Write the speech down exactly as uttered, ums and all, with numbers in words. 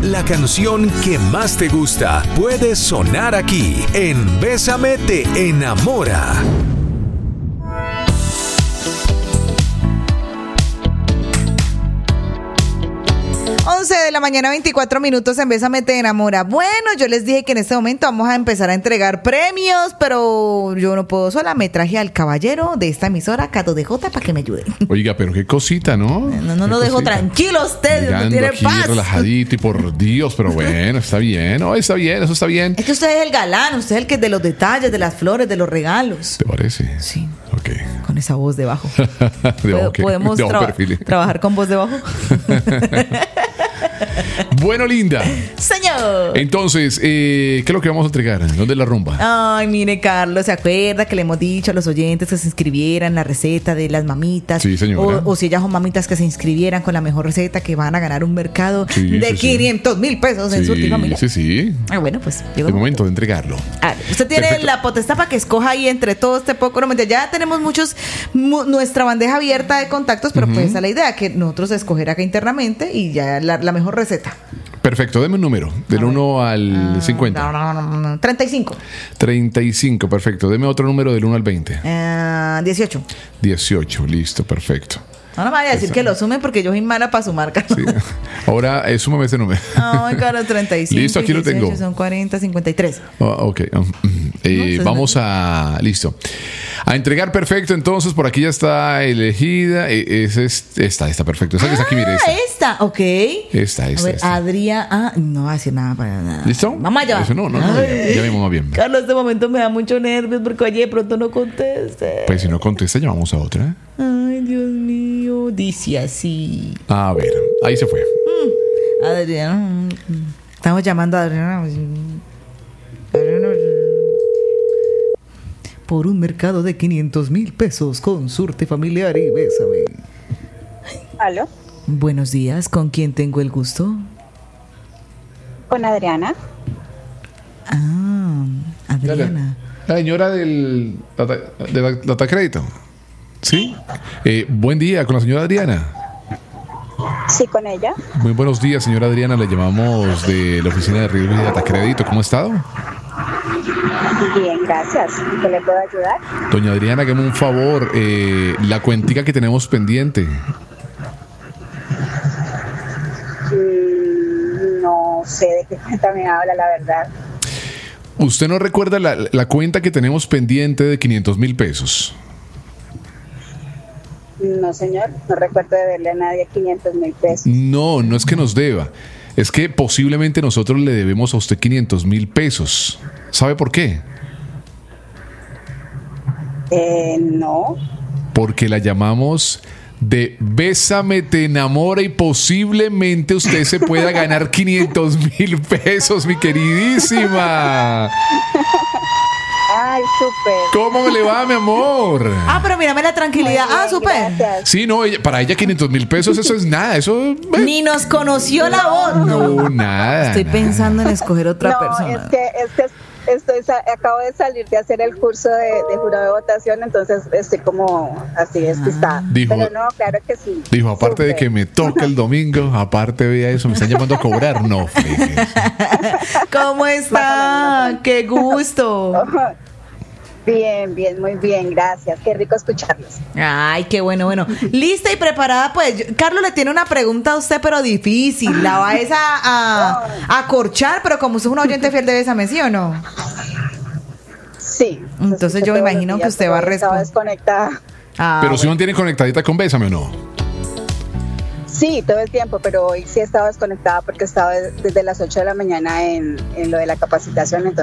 La canción que más te gusta puede sonar aquí en Bésame te enamora. once de la mañana, veinticuatro minutos en Bésame te enamora. Bueno, yo les dije que en este momento vamos a empezar a entregar premios, pero yo no puedo sola. Me traje al caballero de esta emisora, Cato D J, para que me ayude. Oiga, pero qué cosita, ¿no? No, no lo dejo tranquilo usted, Mirando no tiene aquí, paz. relajadito y por Dios, pero bueno, está bien, no, está bien, eso está bien. Es que usted es el galán, usted es el que es de los detalles, de las flores, de los regalos. ¿Te parece? Sí. Ok. Con esa voz debajo. de bajo ¿qué? ¿Podemos de bajo tra- perfil. trabajar con voz debajo? Bueno, linda. Señor. Entonces, eh, ¿qué es lo que vamos a entregar? ¿Dónde es la rumba? Ay, mire, Carlos, ¿se acuerda que le hemos dicho a los oyentes que se inscribieran en la receta de las mamitas? Sí, señora. O, o si ellas son mamitas, que se inscribieran con la mejor receta, que van a ganar un mercado Sí, de sí, sí. quinientos mil pesos en Sí, Surti Familiar. sí, sí. Ah, bueno, pues llegó El momento de entregarlo. Ah, usted tiene Perfecto. la potestad para que escoja ahí entre todo este poco. No, mentira, ya tenemos muchos, mu- nuestra bandeja abierta de contactos, pero pues esa es la idea, que nosotros escoger acá internamente y ya la, la mejor receta. Perfecto, deme un número, del uno al cincuenta. No, no, no, no, treinta y cinco. treinta y cinco, perfecto. Deme otro número del uno al veinte. Eh, dieciocho. dieciocho, listo, perfecto. No, no me vaya a decir Eso. que lo sumen porque yo soy mala para sumar, Carlos. Sí. Ahora, eh, súmame este número. Ay, Carlos, treinta y cinco. Listo, aquí lo dieciocho, tengo. Son cuarenta, cincuenta y tres. Oh, ok. Um, mm, eh, No, vamos a. Listo. A entregar perfecto, entonces por aquí ya está elegida. Eh, es, es- esta, está perfecto. Esa que está aquí, mire. Ah, Esta. esta, ok. Esta, A esta. ver, esta. Adrián. Ah, no va a decir nada para nada. ¿Listo? Vamos allá. Eso no, no, no. Ay. Ya vimos más bien. Carlos, este momento me da mucho nervios porque oye, de pronto no conteste. Pues si no contesta, llamamos a otra. Ay, Dios mío. Dice así. A ver, ahí se fue. Adrián. Estamos llamando a Adrián. Adrián. Por un mercado de quinientos mil pesos con Surte Familiar y Bésame. ¿Aló? Buenos días, ¿con quién tengo el gusto? ¿Con Adriana? Ah, Adriana. La señora del data, de la, Data Crédito. ¿Sí? Eh, buen día, con la señora Adriana. Sí, con ella. Muy buenos días, señora Adriana. Le llamamos de la oficina de riesgo y Data Crédito. ¿Cómo ha estado? Bien, gracias. ¿En qué le puedo ayudar? Doña Adriana, hágame un favor. Eh, la cuentica que tenemos pendiente. Mm, no sé de qué cuenta me habla, la verdad. ¿Usted no recuerda la, la cuenta que tenemos pendiente de quinientos mil pesos? No, señor. No recuerdo de verle a nadie quinientos mil pesos. No, no es que nos deba. Es que posiblemente nosotros le debemos a usted quinientos mil pesos. ¿Sabe por qué? Eh, no. Porque la llamamos de Bésame te enamora y posiblemente usted se pueda ganar quinientos mil pesos, mi queridísima. Ay, súper. ¿Cómo le va, mi amor? Ah, pero mírame la tranquilidad. Muy Ah, bien, súper. gracias. Sí, no, ella- para ella quinientos mil pesos eso es nada, eso... eh, Ni nos conoció la voz. no, nada. Estoy nada. pensando en escoger otra No, persona. es que, es que estoy, sa- acabo de salir de hacer el curso de, de jurado de votación, entonces estoy como así despistada. Dijo- Pero no, claro que sí. Dijo, aparte de Súper. que me toca el domingo, aparte vea eso, me están llamando a cobrar. No, fíjese. ¿Cómo está? Qué gusto. Bien, bien, muy bien, gracias. Qué rico escucharlos. Ay, qué bueno, bueno. Lista y preparada, pues. Yo- Carlos le tiene una pregunta a usted, pero difícil. La va a, esa a, a acorchar, pero como usted es un oyente fiel de Bésame, ¿sí o no? Sí. Entonces yo me imagino que usted va a Estaba responder. desconectada. Ah, Pero si bueno. mantiene conectadita con Bésame o no. Sí, todo el tiempo, pero hoy sí estaba desconectada porque estaba desde las ocho de la mañana en, en lo de la capacitación, entonces